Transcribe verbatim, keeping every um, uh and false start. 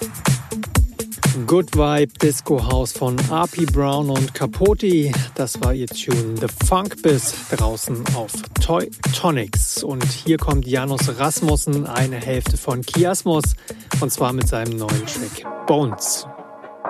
Good Vibe Disco House von R P Brown und Capote. Das war ihr Tune The Funk Biz draußen auf Toy Tonics. Und hier kommt Janus Rasmussen, eine Hälfte von Kiasmos, und zwar mit seinem neuen Track Bones.